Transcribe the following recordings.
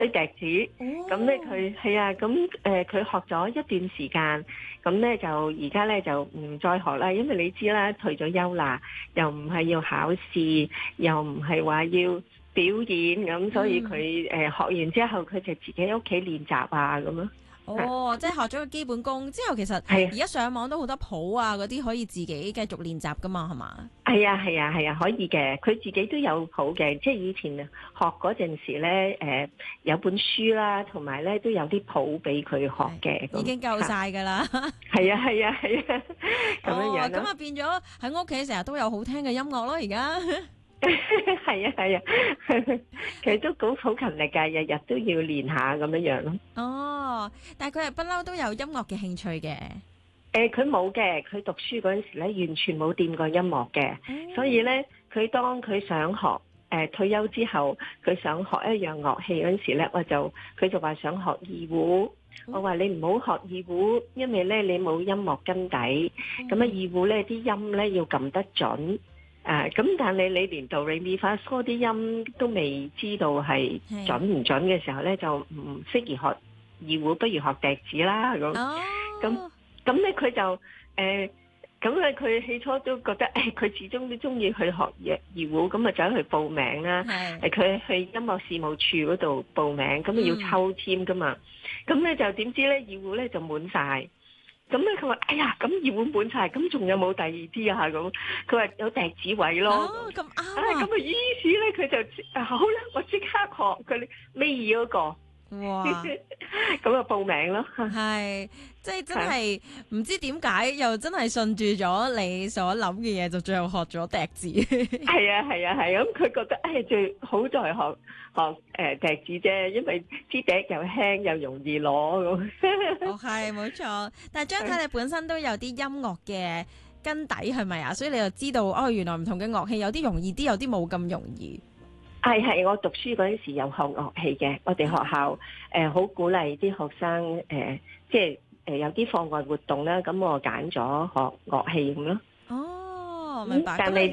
吹笛子。咁咧佢係啊，咁佢學咗一段時間，咁咧就而家咧就唔再學啦，因為你知啦，退咗休啦，又唔係要考試，又唔係話要表演，咁所以佢學完之後，佢就自己喺屋企練習啊咁咯。 哦，即係學咗個基本功之後，其實係而家上網都好多譜啊，嗰啲可以自己繼續練習噶嘛，係嘛？ 係啊，係啊，係啊，可以嘅。佢自己都有譜嘅，即係以前學嗰陣時咧，有本書啦，同埋咧都有啲譜俾佢學嘅。 已經夠晒噶啦。 係啊，係啊，係啊，咁樣樣咁啊變咗喺屋企成日都有好聽嘅音樂咯，而家。 係啊，係啊，佢都好勤力㗎，日日都要練下咁樣樣咯。 哦，但係佢係不嬲都有音樂嘅興趣嘅。 佢冇嘅，佢讀書嗰陣時咧，完全冇掂過音樂嘅，所以咧，佢當佢想學退休之後，佢想學一樣樂器嗰陣時咧，佢就話想學二胡。我話你唔好學二胡，因為咧你冇音樂根底，咁二胡咧啲音咧要撳得準。咁但係你連哆唻咪發嗦啲音都未知道係準唔準嘅時候咧，就唔適宜學二胡，不如學笛子啦咁咧佢就咁咧佢起初都覺得佢始終都中意去學二胡，咁啊走去報名啦。佢去音樂事務處嗰度報名，咁啊要抽籤噶嘛。咁咧就點知咧二胡咧就滿晒。咁咧佢話：哎呀，咁二胡滿晒，咁仲有冇第二啲啊？咁佢話有笛子位咯。 咁啱咁啊於是咧佢就好啦，我即刻學佢尾二嗰個。 哇！ 咁啊報名咯。 係，即係真係唔知點解又真係順住咗你所諗嘅嘢，就最後學咗笛子。 係啊係啊係，咁佢覺得最好在學笛子啫，因為支笛又輕又容易攞咁。 係冇錯，但係張太你本身都有啲音樂嘅根底係咪啊？所以你就知道原來唔同嘅樂器有啲容易啲，有啲冇咁容易。 係，我讀書嗰陣時有學樂器嘅，我哋學校好鼓勵啲學生即係有啲課外活動啦，咁我揀咗學樂器咁咯。 哦，明白。 但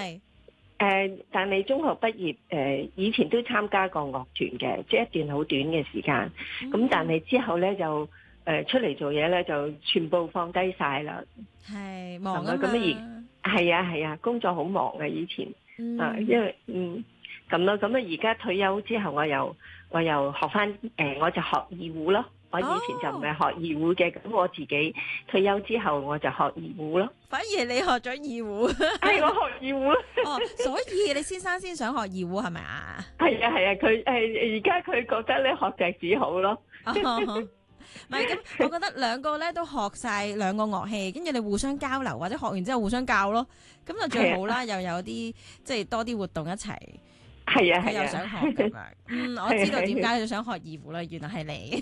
係中學畢業以前都參加過樂團嘅，即係一段好短嘅時間。咁但係之後咧就出嚟做嘢咧就全部放低晒啦。 係忙啊嘛。 係啊，工作好忙啊以前。因為咁咯，咁啊而家退休之後我又學翻我就學二胡咯。我以前就唔係學二胡嘅，咁我自己退休之後我就學二胡咯。 反而你學咗二胡， 係我學二胡。 所以你先生先想學二胡係咪啊？ 係啊，佢而家佢覺得咧學笛子好咯。 唔係咁，我覺得兩個咧都學晒兩個樂器，跟住你互相交流，或者學完之後互相教咯，咁就最好啦。又有啲即係多啲活動一齊。 係啊， 佢又想學咁樣。我知道點解佢想學二胡啦，原來係你。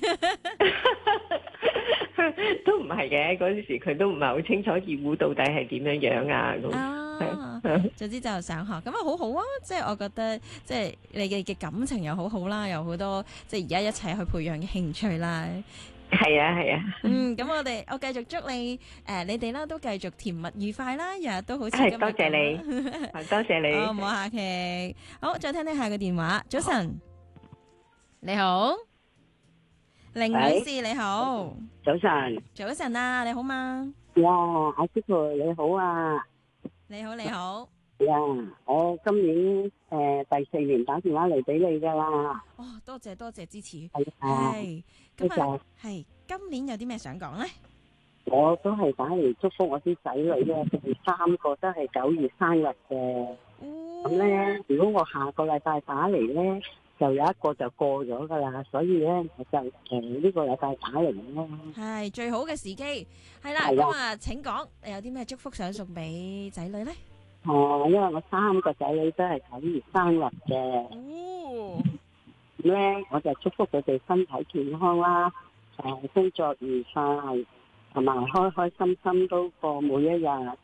都唔係嘅，嗰陣時佢都唔係好清楚二胡到底係點樣樣啊。 總之就想學，咁啊好好啊！即係我覺得，即係你嘅感情又好好啦，有好多即係而家一齊去培養嘅興趣啦。 係啊。 咁我繼續祝你你哋啦都繼續甜蜜愉快啦，日日都好似今日咁。 多謝你，多謝你。 唔好客氣。好，再聽聽下個電話。早晨，你好，凌女士你好。 早晨。 早晨啊，你好嘛？ 哇，阿師傅你好啊！ 你好。 我今年第4年打電話嚟俾你噶啦。 多謝支持。 係咁啊，係今年有啲咩想講咧？ 我都係打嚟祝福我啲仔女咧，佢哋3個都係9月生日嘅。咁咧，如果我下個禮拜打嚟咧，就有一個就過咗噶啦，所以咧我就呢個禮拜打嚟咯。 係最好嘅時機，係啦。咁啊，請講，你有啲咩祝福想送俾仔女咧？ 因為我3個仔女都係9月生日嘅。咁咧，我就祝福佢哋身體健康啦，工作愉快，同埋開開心心都過每一日。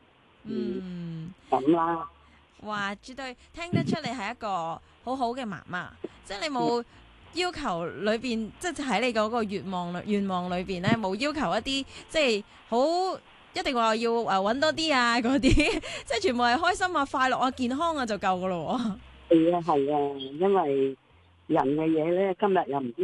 咁啦。 哇，絕對聽得出你係一個好好嘅媽媽，即係你冇要求裏邊，即係喺你嗰個願望裏邊咧，冇要求一啲即係好一定話要搵多啲啊嗰啲，即係全部係開心啊、快樂啊、健康啊就夠噶咯。 係啊，因為人嘅嘢咧，今日又唔知